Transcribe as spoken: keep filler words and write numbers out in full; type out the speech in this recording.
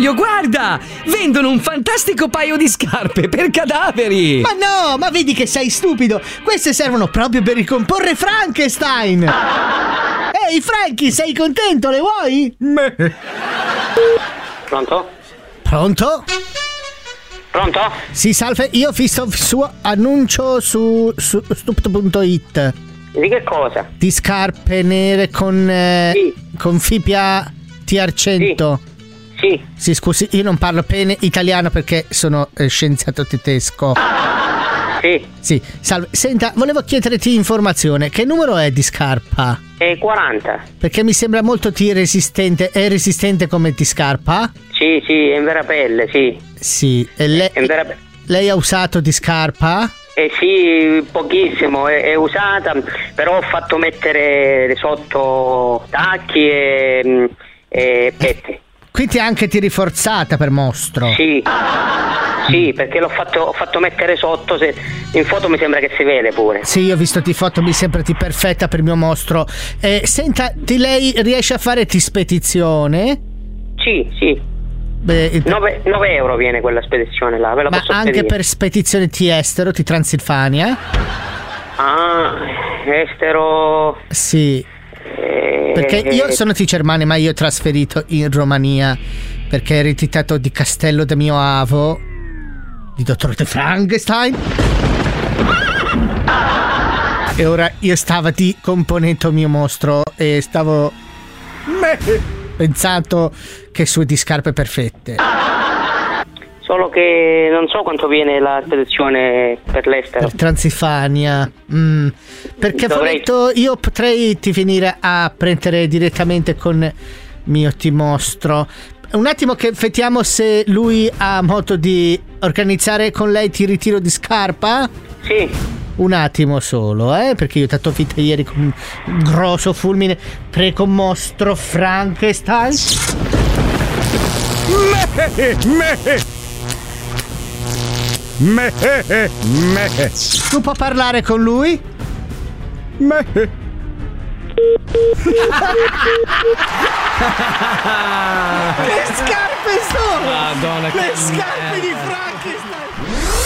Fabio, guarda! Vendono un fantastico paio di scarpe per cadaveri! Ma no, ma vedi che sei stupido! Queste servono proprio per ricomporre Frankenstein! Ehi, Frankie, sei contento? Le vuoi? Pronto? Pronto? Pronto? Sì, salve, io ho visto il suo annuncio su, su stupido punto it. Di che cosa? Di scarpe nere con, eh, Sì. con fibia T R cento. Sì. Sì, scusi, io non parlo bene italiano perché sono eh, scienziato tedesco. Sì. Sì, salve. Senta, volevo chiederti informazione. Che numero è di scarpa? È quaranta. Perché mi sembra molto T resistente. È resistente come di scarpa? Sì, sì, è in vera pelle, sì. Sì. E lei, È in vera pe- lei ha usato di scarpa? Eh sì, pochissimo, è, è usata, però ho fatto mettere sotto tacchi e, e pette. Quindi anche ti rinforzata per mostro. Sì, sì, perché l'ho fatto, ho fatto mettere sotto, se, in foto mi sembra che si vede pure. Sì, io ho visto ti foto, mi sembra ti perfetta per il mio mostro. Eh, senta, di lei riesce a fare ti spedizione? Sì, sì. Beh, nove euro viene quella spedizione là, ve la ma posso anche spedire. per spedizione ti estero, ti Transilvania? Ah, estero. Sì. Eh, Perché io sono di Germania, ma io ho trasferito in Romania perché ho ereditato di castello da mio avo, di dottor De Frankenstein. E ora io stavo di componente il mio mostro e stavo pensando che sue di scarpe perfette. Solo che non so quanto viene la spedizione per l'estero. Per Transilvania. Mm. Perché Dovrei- volevo, io potrei ti venire a prendere direttamente con mio ti mostro. Un attimo che vediamo se lui ha modo di organizzare con lei ti ritiro di scarpa. Sì. Un attimo solo, eh, perché io ho dato vita ieri con un grosso fulmine pre-con mostro Frankenstein. Me, me. Me, me. Tu puoi parlare con lui? Me. Che scarpe sono? Madonna, Le che scarpe di merda. Frankenstein!